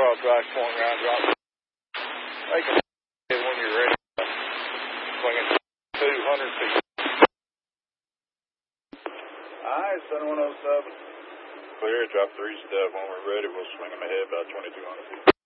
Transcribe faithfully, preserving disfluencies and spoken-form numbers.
cross right, point around, drop. Make it when you're ready. Swing it two hundred feet. Alright, seven one oh seven. Clear, drop three step. When we're ready, we'll swing them ahead about twenty-two hundred feet.